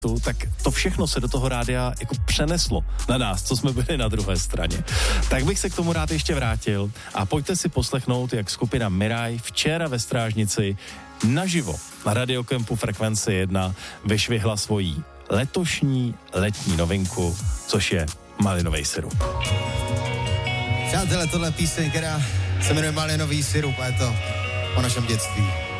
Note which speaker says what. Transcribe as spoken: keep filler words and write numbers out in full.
Speaker 1: tak to všechno se do toho rádia jako přeneslo na nás, co jsme byli na druhé straně. Tak bych se k tomu rád ještě vrátil a pojďte si poslechnout, jak skupina Miraj včera ve Strážnici naživo na Radiokempu Frekvence jedna vyšvihla svojí letošní letní novinku, což je Malinový sirup.
Speaker 2: Přátelé, tohle píseň, která se jmenuje Malinový sirup a je to o našem dětství.